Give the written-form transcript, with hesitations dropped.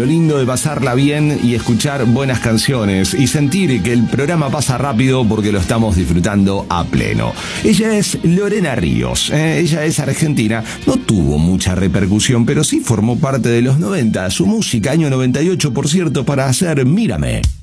lo lindo de pasarla bien y escuchar buenas canciones y sentir que el programa pasa rápido porque lo estamos disfrutando a pleno. Ella es Lorena Ríos, ella es argentina, no tuvo mucha repercusión, pero sí formó parte de los 90. Su música, año 98, por cierto, para hacer Mírame.